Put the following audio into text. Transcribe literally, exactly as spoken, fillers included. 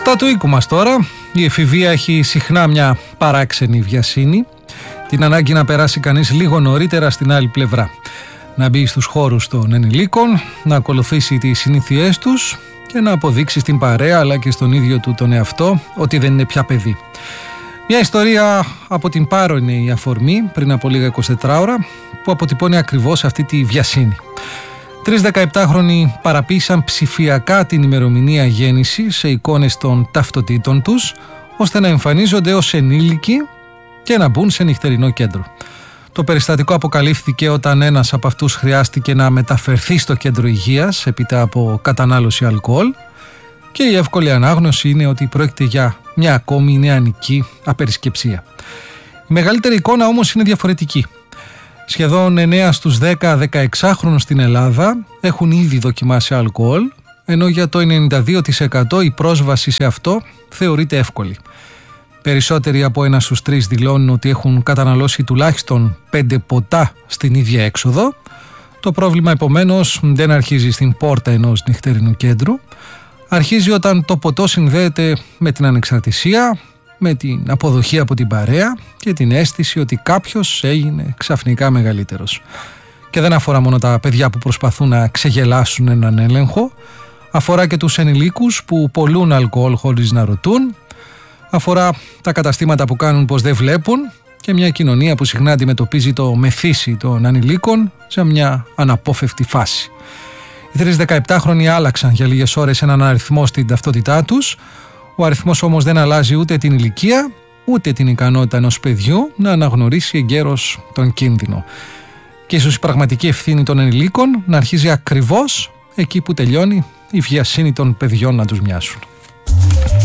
Αυτά του οίκου μας τώρα. Η εφηβεία έχει συχνά μια παράξενη βιασύνη, την ανάγκη να περάσει κανείς λίγο νωρίτερα στην άλλη πλευρά, να μπει στους χώρους των ενηλίκων, να ακολουθήσει τις συνήθειές τους και να αποδείξει στην παρέα αλλά και στον ίδιο του τον εαυτό ότι δεν είναι πια παιδί. Μια ιστορία από την Πάρο είναι η αφορμή πριν από λίγα εικοσιτέσσερις ώρα που αποτυπώνει ακριβώς αυτή τη βιασύνη. Τρεις δεκαεπτάχρονοι παραποίησαν ψηφιακά την ημερομηνία γέννησης σε εικόνες των ταυτοτήτων τους, ώστε να εμφανίζονται ως ενήλικοι και να μπουν σε νυχτερινό κέντρο. Το περιστατικό αποκαλύφθηκε όταν ένας από αυτούς χρειάστηκε να μεταφερθεί στο κέντρο υγείας έπειτα από κατανάλωση αλκοόλ, και η εύκολη ανάγνωση είναι ότι πρόκειται για μια ακόμη νεανική απερισκεψία. Η μεγαλύτερη εικόνα όμως είναι διαφορετική. Σχεδόν εννέα στους δέκα δεκαεξάχρονους στην Ελλάδα έχουν ήδη δοκιμάσει αλκοόλ, ενώ για το ενενήντα δύο τοις εκατό η πρόσβαση σε αυτό θεωρείται εύκολη. Περισσότεροι από ένα στους τρεις δηλώνουν ότι έχουν καταναλώσει τουλάχιστον πέντε ποτά στην ίδια έξοδο. Το πρόβλημα επομένως δεν αρχίζει στην πόρτα ενός νυχτερινού κέντρου. Αρχίζει όταν το ποτό συνδέεται με την ανεξαρτησία, με την αποδοχή από την παρέα και την αίσθηση ότι κάποιος έγινε ξαφνικά μεγαλύτερος. Και δεν αφορά μόνο τα παιδιά που προσπαθούν να ξεγελάσουν έναν έλεγχο, αφορά και τους ενηλίκους που πωλούν αλκοόλ χωρίς να ρωτούν, αφορά τα καταστήματα που κάνουν πως δεν βλέπουν και μια κοινωνία που συχνά αντιμετωπίζει το μεθύσι των ανηλίκων σε μια αναπόφευκτη φάση. Οι τρεις δεκαεπτάχρονοι άλλαξαν για λίγες ώρες έναν αριθμό στην ταυτότητά τους. Ο αριθμός όμως δεν αλλάζει ούτε την ηλικία, ούτε την ικανότητα ενός παιδιού να αναγνωρίσει εγκαίρως τον κίνδυνο. Και ίσως η πραγματική ευθύνη των ενηλίκων να αρχίζει ακριβώς εκεί που τελειώνει η βιασύνη των παιδιών να τους μοιάσουν.